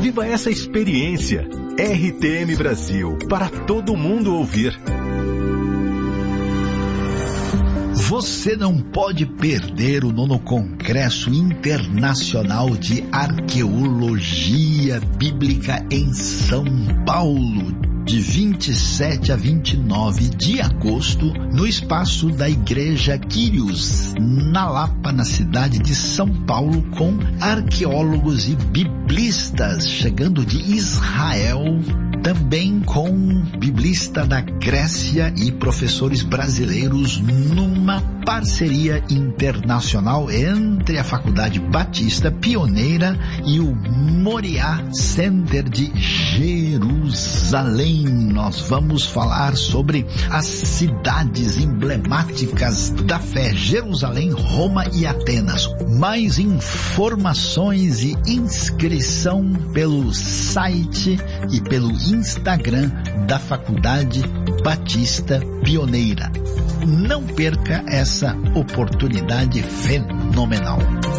Viva essa experiência. RTM Brasil, para todo mundo ouvir. Você não pode perder o 9º Congresso Internacional de Arqueologia Bíblica em São Paulo, de 27 a 29 de agosto, no espaço da Igreja Quírios, na Lapa, na cidade de São Paulo, com arqueólogos e biblistas chegando de Israel, também com biblista da Grécia e professores brasileiros, numa parceria internacional entre a Faculdade Batista Pioneira e o Moriá Center de Jerusalém. Nós vamos falar sobre as cidades emblemáticas da fé: Jerusalém, Roma e Atenas. Mais informações e inscrição pelo site e pelo Instagram da Faculdade Batista Pioneira. Não perca essa oportunidade fenomenal.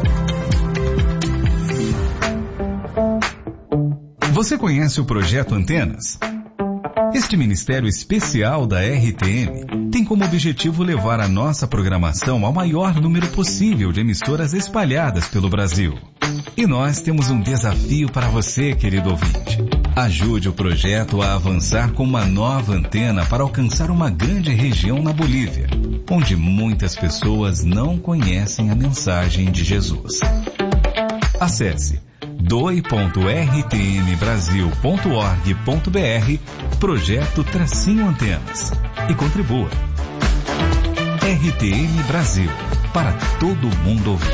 Você conhece o Projeto Antenas? Este ministério especial da RTM tem como objetivo levar a nossa programação ao maior número possível de emissoras espalhadas pelo Brasil. E nós temos um desafio para você, querido ouvinte. Ajude o projeto a avançar com uma nova antena para alcançar uma grande região na Bolívia, onde muitas pessoas não conhecem a mensagem de Jesus. Acesse doe.rtmbrasil.org.br Projeto-Antenas e contribua. RTM Brasil, para todo mundo ouvir.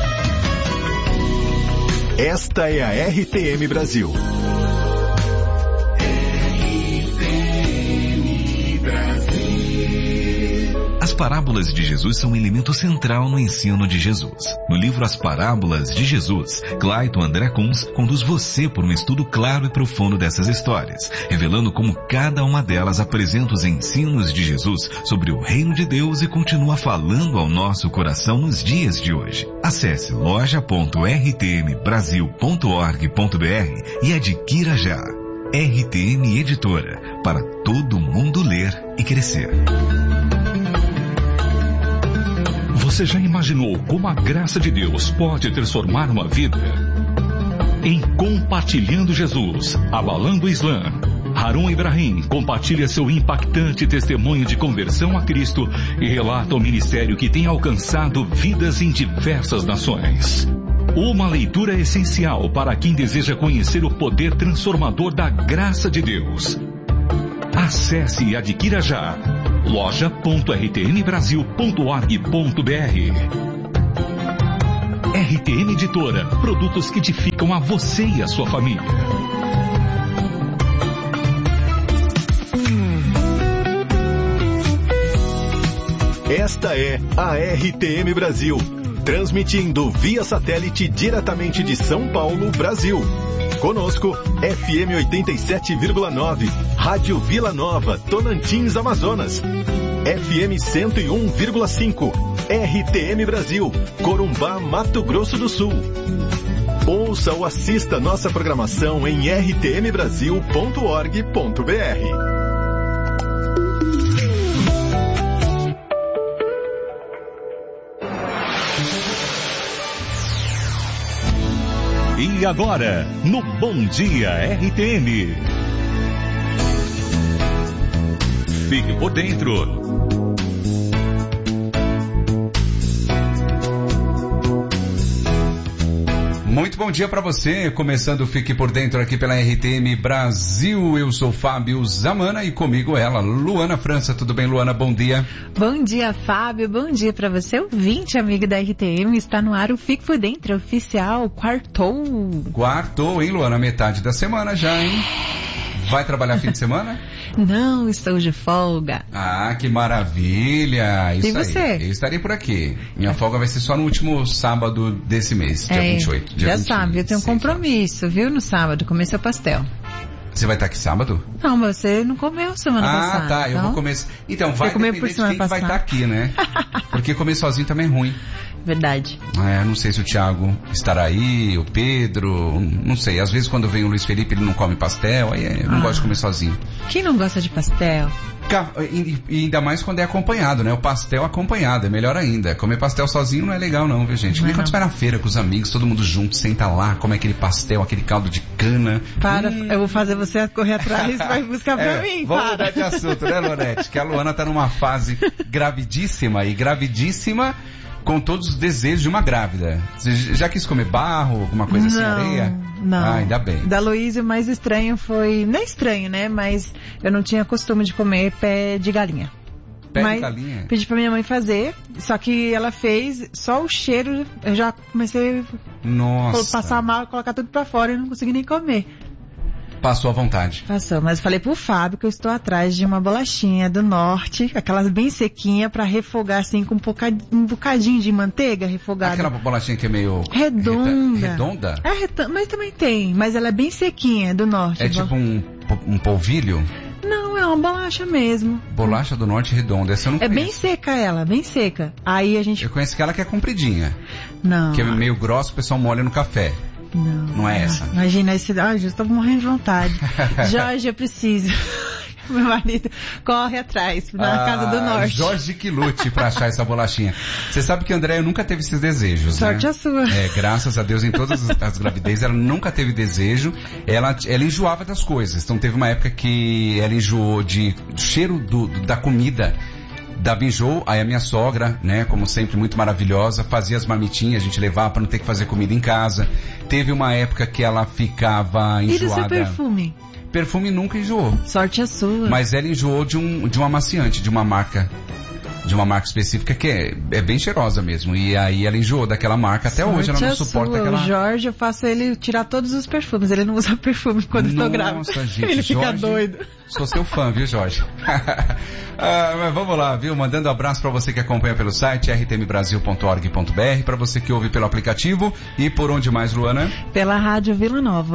Esta é a RTM Brasil. As parábolas de Jesus são um elemento central no ensino de Jesus. No livro As Parábolas de Jesus, Clayton André Kunz conduz você por um estudo claro e profundo dessas histórias, revelando como cada uma delas apresenta os ensinos de Jesus sobre o reino de Deus e continua falando ao nosso coração nos dias de hoje. Acesse loja.rtmbrasil.org.br e adquira já. RTM Editora, para todo mundo ler e crescer. Você já imaginou como a graça de Deus pode transformar uma vida? Em Compartilhando Jesus, Abalando o Islã, Harun Ibrahim compartilha seu impactante testemunho de conversão a Cristo e relata o ministério que tem alcançado vidas em diversas nações. Uma leitura essencial para quem deseja conhecer o poder transformador da graça de Deus. Acesse e adquira já loja.rtmbrasil.org.br. RTM Editora, produtos que edificam a você e a sua família. Esta é a RTM Brasil, transmitindo via satélite diretamente de São Paulo, Brasil. Conosco, FM 87,9, Rádio Vila Nova, Tonantins, Amazonas. FM 101,5, RTM Brasil, Corumbá, Mato Grosso do Sul. Ouça ou assista nossa programação em rtmbrasil.org.br. E agora, no Bom Dia RTM. Fique por dentro. Muito bom dia para você, começando o Fique por Dentro aqui pela RTM Brasil. Eu sou Fábio Zamana e comigo ela, Luana França. Tudo bem, Luana? Bom dia. Bom dia, Fábio. Bom dia para você, ouvinte, amigo da RTM. Está no ar o Fique por Dentro oficial. Quartou, hein, Luana? Metade da semana já, hein? Vai trabalhar fim de semana? Não, estou de folga. Ah, que maravilha! Isso e você? Aí. Eu estarei por aqui. Minha folga vai ser só no último sábado desse mês, dia 28. Já sabe, eu tenho um compromisso, viu? No sábado, comer seu pastel. Você vai estar aqui sábado? Não, mas você não comeu semana passada. Ah, tá, então... eu vou comer. Então, vai depender de quem vai estar aqui, né? Porque comer sozinho também é ruim. verdade. Não sei se o Thiago estará aí, o Pedro, não sei. Às vezes quando vem o Luiz Felipe ele não come pastel, aí eu não gosto de comer sozinho. Quem não gosta de pastel? E ainda mais quando é acompanhado, né? O pastel acompanhado, é melhor ainda. Comer pastel sozinho não é legal não, viu, gente? Nem quando você vai na feira com os amigos, todo mundo junto, senta lá, come aquele pastel, aquele caldo de cana. Eu vou fazer você correr atrás e vai buscar pra mim, vamos mudar de assunto, né, Lorete? Que a Luana tá numa fase gravidíssima com todos os desejos de uma grávida. Você já quis comer barro, alguma coisa assim, areia? Não. Ainda bem. Da Luísa, o mais estranho foi... Não é estranho, né? Mas eu não tinha costume de comer pé de galinha. De galinha? Pedi pra minha mãe fazer, só que ela fez, só o cheiro, eu já comecei a passar mal, colocar tudo pra fora e não consegui nem comer. Passou à vontade. Passou, mas eu falei pro Fábio que eu estou atrás de uma bolachinha do norte, aquelas bem sequinha pra refogar assim com um bocadinho de manteiga refogada. Aquela bolachinha que é meio... Redonda? Mas também tem, mas ela é bem sequinha, do norte. É tipo um polvilho? Não, é uma bolacha mesmo. Bolacha do norte redonda, essa eu não conheço. Bem seca ela, bem seca. Aí a gente... Eu conheço aquela que é compridinha. Não. Que é meio grossa, o pessoal molha no café. Não é essa? Imagina esse... Ai, já estou morrendo de vontade. Jorge, eu preciso. Meu marido corre atrás, na casa do norte. Jorge que lute pra achar essa bolachinha. Você sabe que a Andréia nunca teve esses desejos, Sorte né? a sua. Graças a Deus, em todas as gravidezes, ela nunca teve desejo. Ela enjoava das coisas. Então teve uma época que ela enjoou de cheiro da comida. Dava enjoo, aí a minha sogra, né, como sempre muito maravilhosa, fazia as marmitinhas, a gente levava pra não ter que fazer comida em casa. Teve uma época que ela ficava enjoada. E do seu perfume? Perfume nunca enjoou. Sorte a sua. Mas ela enjoou de um amaciante, de uma marca específica que é bem cheirosa mesmo. E aí ela enjoou daquela marca. Até hoje ela não suporta aquela... O Jorge, eu faço ele tirar todos os perfumes. Ele não usa perfume quando eu tô grávida. Nossa, gente, ele fica Jorge, doido. Sou seu fã, viu, Jorge? Mas vamos lá, viu? Mandando um abraço para você que acompanha pelo site rtmbrasil.org.br, para você que ouve pelo aplicativo e por onde mais, Luana? Pela Rádio Vila Nova,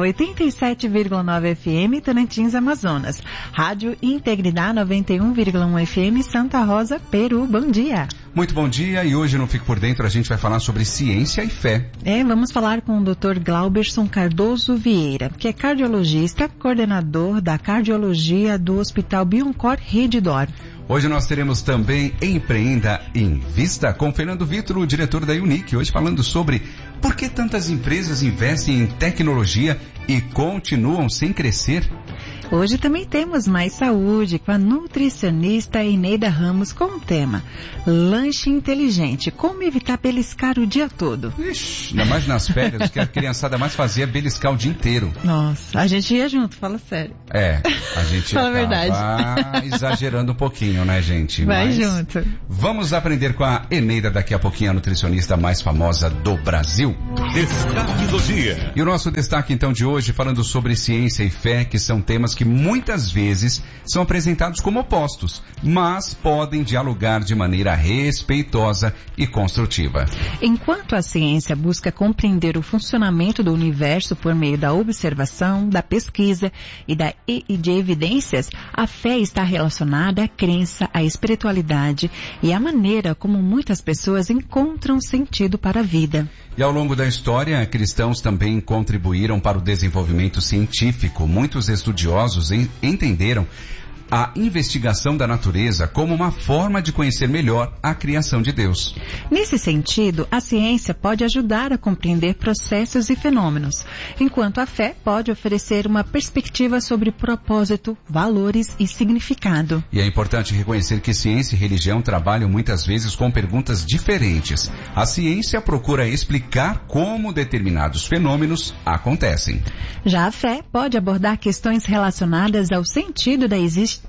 87,9 FM, Tocantins, Amazonas. Rádio Integridade 91,1 FM, Santa Rosa, Peru. Bom dia. Muito bom dia, e hoje no Fique por Dentro a gente vai falar sobre ciência e fé. Vamos falar com o Dr. Glauberson Cardoso Vieira, que é cardiologista, coordenador da cardiologia do Hospital Bioncor Rede D'Or. Hoje nós teremos também Empreenda Invista com Fernando Vitor, o diretor da Unic, hoje falando sobre por que tantas empresas investem em tecnologia e continuam sem crescer. Hoje também temos Mais Saúde com a nutricionista Eneida Ramos com o tema Lanche Inteligente, como evitar beliscar o dia todo. Ixi, ainda mais nas férias, que a criançada mais fazia é beliscar o dia inteiro. Nossa, a gente ia junto, fala sério. A gente fala a verdade. Exagerando um pouquinho, né, gente? Vai junto. Vamos aprender com a Eneida daqui a pouquinho, a nutricionista mais famosa do Brasil. Destaque do dia. E o nosso destaque então de hoje falando sobre ciência e fé, que são temas que muitas vezes são apresentados como opostos, mas podem dialogar de maneira respeitosa e construtiva. Enquanto a ciência busca compreender o funcionamento do universo por meio da observação, da pesquisa e de evidências, a fé está relacionada à crença, à espiritualidade e à maneira como muitas pessoas encontram sentido para a vida. E ao longo da história, cristãos também contribuíram para o desenvolvimento científico. Muitos estudiosos entenderam a investigação da natureza como uma forma de conhecer melhor a criação de Deus. Nesse sentido, a ciência pode ajudar a compreender processos e fenômenos, enquanto a fé pode oferecer uma perspectiva sobre propósito, valores e significado. E é importante reconhecer que ciência e religião trabalham muitas vezes com perguntas diferentes. A ciência procura explicar como determinados fenômenos acontecem. Já a fé pode abordar questões relacionadas ao sentido da existência,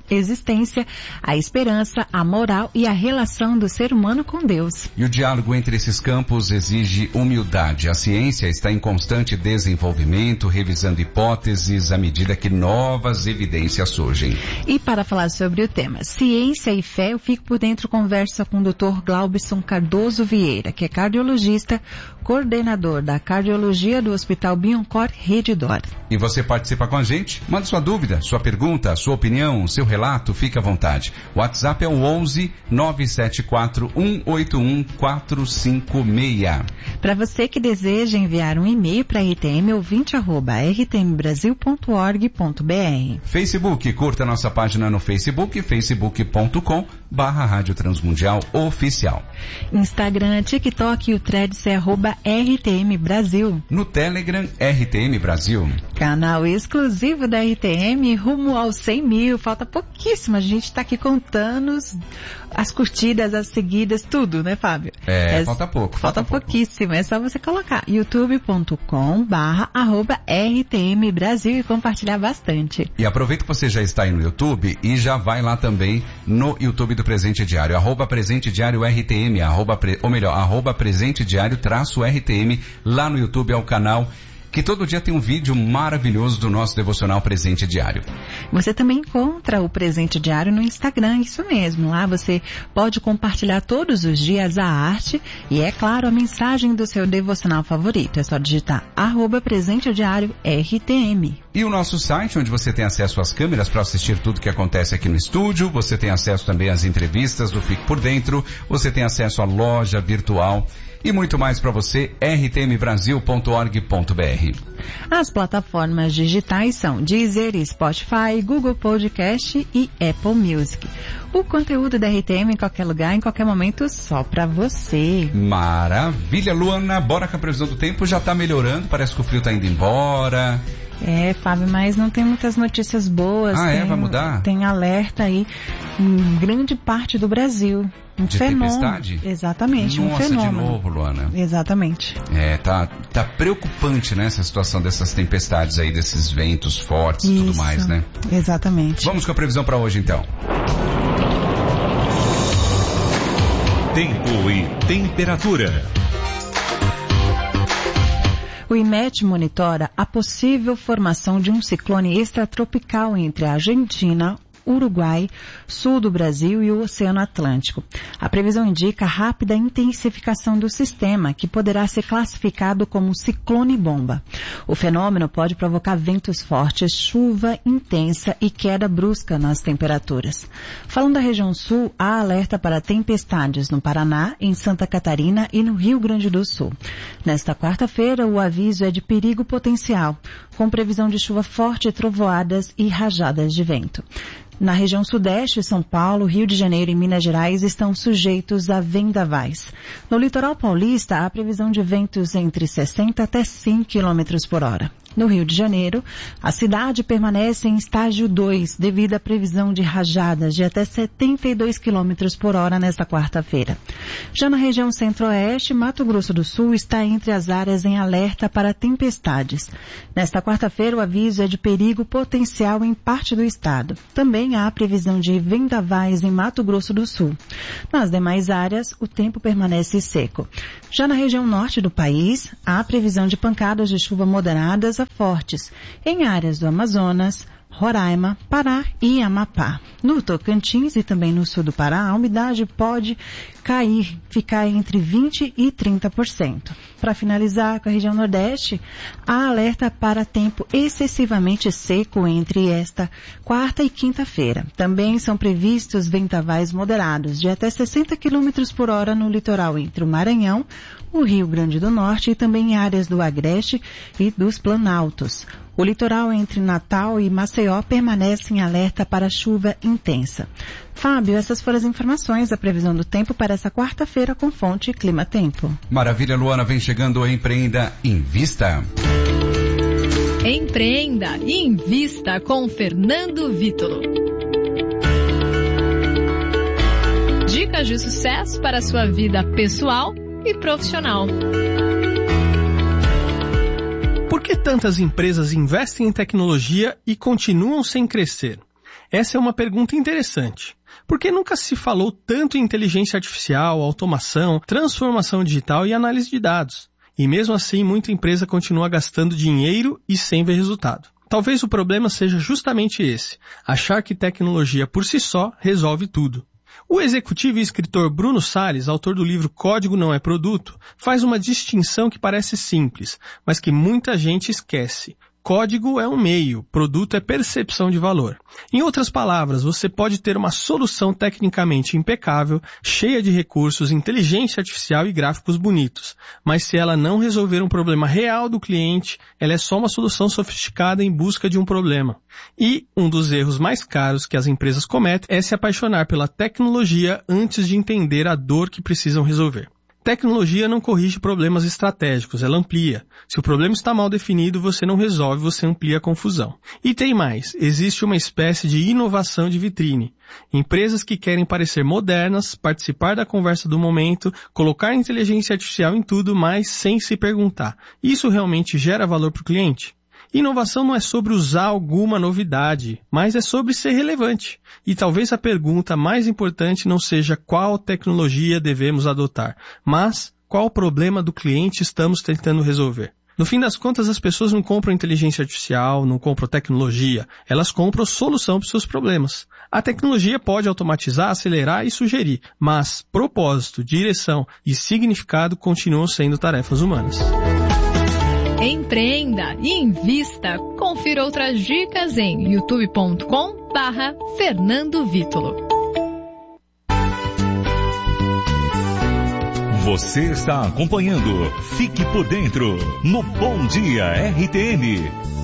a esperança, a moral e a relação do ser humano com Deus. E o diálogo entre esses campos exige humildade. A ciência está em constante desenvolvimento, revisando hipóteses à medida que novas evidências surgem. E para falar sobre o tema ciência e fé, eu fico por dentro conversa com o Dr. Glauberson Cardoso Vieira, que é cardiologista, coordenador da cardiologia do Hospital Bioncor Rede D'Or. E você participa com a gente? Manda sua dúvida, sua pergunta, sua opinião, seu relato relato, fique à vontade. O WhatsApp é o 11 974 181 456. Para você que deseja enviar um e-mail para rtm@rtmbrasil.org.br. Facebook, curta nossa página no Facebook, facebook.com/Rádio Transmundial Oficial. Instagram, TikTok e o Threads é @RTM Brasil. No Telegram, RTM Brasil. Canal exclusivo da RTM, rumo aos 100 mil, falta pouquíssimo, a gente está aqui contando as curtidas, as seguidas, tudo, né, Fábio? Falta pouco. Falta pouquíssimo, é só você colocar youtube.com/RTM Brasil e compartilhar bastante. E aproveita que você já está aí no YouTube e já vai lá também no YouTube do Presente Diário, @Presente Diário RTM, @Presente Diário -RTM, lá no YouTube é o canal que todo dia tem um vídeo maravilhoso do nosso devocional Presente Diário. Você também encontra o Presente Diário no Instagram, isso mesmo. Lá você pode compartilhar todos os dias a arte e, é claro, a mensagem do seu devocional favorito. É só digitar @Presente Diário RTM. E o nosso site, onde você tem acesso às câmeras para assistir tudo que acontece aqui no estúdio, você tem acesso também às entrevistas do Fique por Dentro, você tem acesso à loja virtual e muito mais para você, rtmbrasil.org.br. As plataformas digitais são Deezer, Spotify, Google Podcast e Apple Music. O conteúdo da RTM em qualquer lugar, em qualquer momento, só para você. Maravilha, Luana, bora com a previsão do tempo, já tá melhorando, parece que o frio tá indo embora. Fábio, mas não tem muitas notícias boas. Vai mudar? Tem alerta aí em grande parte do Brasil. De tempestade? Exatamente, Nossa, um fenômeno. De novo, Luana. Exatamente. Tá preocupante, né, essa situação dessas tempestades aí, desses ventos fortes e tudo mais, né? Exatamente. Vamos com a previsão para hoje, então. Tempo e temperatura. O IMET monitora a possível formação de um ciclone extratropical entre a Argentina, Uruguai, sul do Brasil e o Oceano Atlântico. A previsão indica rápida intensificação do sistema, que poderá ser classificado como ciclone-bomba. O fenômeno pode provocar ventos fortes, chuva intensa e queda brusca nas temperaturas. Falando da região sul, há alerta para tempestades no Paraná, em Santa Catarina e no Rio Grande do Sul. Nesta quarta-feira, o aviso é de perigo potencial, com previsão de chuva forte, trovoadas e rajadas de vento. Na região sudeste, São Paulo, Rio de Janeiro e Minas Gerais estão sujeitos a vendavais. No litoral paulista, há previsão de ventos entre 60 até 100 km por hora. No Rio de Janeiro, a cidade permanece em estágio 2, devido à previsão de rajadas de até 72 km por hora nesta quarta-feira. Já na região centro-oeste, Mato Grosso do Sul está entre as áreas em alerta para tempestades. Nesta quarta-feira, o aviso é de perigo potencial em parte do estado. Também há previsão de vendavais em Mato Grosso do Sul. Nas demais áreas, o tempo permanece seco. Já na região norte do país, há previsão de pancadas de chuva moderadas a fortes em áreas do Amazonas, Roraima, Pará e Amapá. No Tocantins e também no sul do Pará, a umidade pode ficar entre 20% e 30%. Para finalizar com a região nordeste, há alerta para tempo excessivamente seco entre esta quarta e quinta-feira. Também são previstos vendavais moderados de até 60 km por hora no litoral entre o Maranhão, o Rio Grande do Norte e também em áreas do Agreste e dos Planaltos. O litoral entre Natal e Maceió permanece em alerta para chuva intensa. Fábio, essas foram as informações da previsão do tempo para essa quarta-feira com fonte Clima Tempo. Maravilha, Luana, vem chegando o Empreenda, Invista. Empreenda e Invista com Fernando Vitor. Dicas de sucesso para a sua vida pessoal e profissional. Por que tantas empresas investem em tecnologia e continuam sem crescer? Essa é uma pergunta interessante. Por que nunca se falou tanto em inteligência artificial, automação, transformação digital e análise de dados? E mesmo assim, muita empresa continua gastando dinheiro e sem ver resultado. Talvez o problema seja justamente esse, achar que tecnologia por si só resolve tudo. O executivo e escritor Bruno Salles, autor do livro Código Não é Produto, faz uma distinção que parece simples, mas que muita gente esquece. código é um meio, produto é percepção de valor. Em outras palavras, você pode ter uma solução tecnicamente impecável, cheia de recursos, inteligência artificial e gráficos bonitos, mas se ela não resolver um problema real do cliente, ela é só uma solução sofisticada em busca de um problema. E um dos erros mais caros que as empresas cometem é se apaixonar pela tecnologia antes de entender a dor que precisam resolver. Tecnologia não corrige problemas estratégicos, ela amplia. Se o problema está mal definido, você não resolve, você amplia a confusão. E tem mais, existe uma espécie de inovação de vitrine. Empresas que querem parecer modernas, participar da conversa do momento, colocar inteligência artificial em tudo, mas sem se perguntar: isso realmente gera valor para o cliente? Inovação não é sobre usar alguma novidade, mas é sobre ser relevante. E talvez a pergunta mais importante não seja qual tecnologia devemos adotar, mas qual problema do cliente estamos tentando resolver. No fim das contas, as pessoas não compram inteligência artificial, não compram tecnologia, elas compram solução para os seus problemas. A tecnologia pode automatizar, acelerar e sugerir, mas propósito, direção e significado continuam sendo tarefas humanas. Empreenda e invista. Confira outras dicas em youtube.com/Fernando Vítulo. Você está acompanhando Fique por Dentro no Bom Dia RTM.